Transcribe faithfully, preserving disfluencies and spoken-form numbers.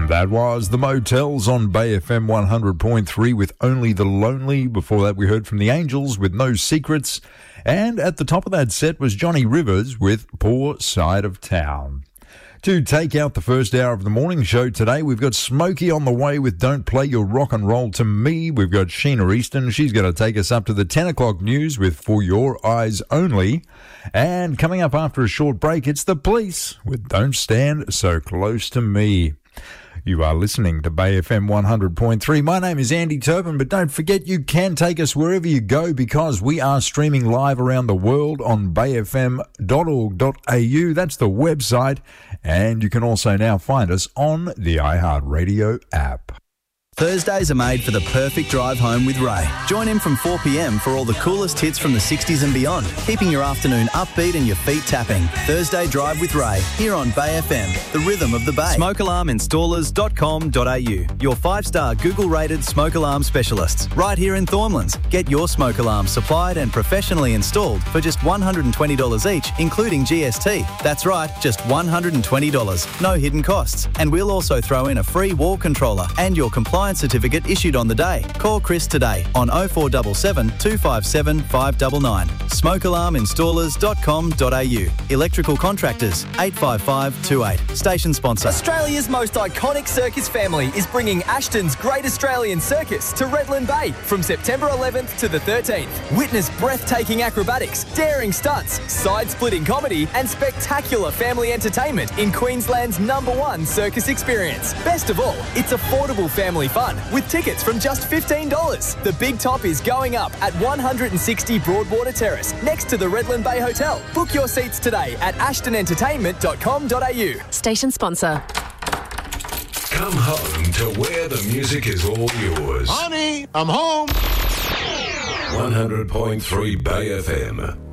That was The Motels on Bay F M one hundred point three with Only the Lonely. Before that, we heard from The Angels with No Secrets. And at the top of that set was Johnny Rivers with Poor Side of Town. To take out the first hour of the morning show today, we've got Smokey on the way with Don't Play Your Rock and Roll to Me. We've got Sheena Easton. She's going to take us up to the ten o'clock news with For Your Eyes Only. And coming up after a short break, it's The Police with Don't Stand So Close to Me. You are listening to Bay F M one hundred point three. My name is Andy Turpin, but don't forget you can take us wherever you go because we are streaming live around the world on bay f m dot org dot a u. That's the website. And you can also now find us on the iHeartRadio app. Thursdays are made for the perfect drive home with Ray. Join him from four p m for all the coolest hits from the sixties and beyond, keeping your afternoon upbeat and your feet tapping. Thursday Drive with Ray, here on Bay F M, the rhythm of the Bay. smoke alarm installers dot com dot a u, your five-star Google-rated smoke alarm specialists, right here in Thornlands. Get your smoke alarm supplied and professionally installed for just one hundred twenty dollars each, including G S T. That's right, just one hundred twenty dollars, no hidden costs. And we'll also throw in a free wall controller and your compliance certificate issued on the day. Call Chris today on oh four seven seven, two five seven, five nine nine. smoke alarm installers dot com dot a u. Electrical contractors, eight five five two eight. Station sponsor. Australia's most iconic circus family is bringing Ashton's Great Australian Circus to Redland Bay from September eleventh to the thirteenth. Witness breathtaking acrobatics, daring stunts, side-splitting comedy and spectacular family entertainment in Queensland's number one circus experience. Best of all, it's affordable family fun with tickets from just fifteen dollars. The Big Top is going up at one hundred sixty Broadwater Terrace next to the Redland Bay Hotel. Book your seats today at ashton entertainment dot com dot a u. Station sponsor. Come home to where the music is all yours. Honey, I'm home. one hundred point three Bay F M.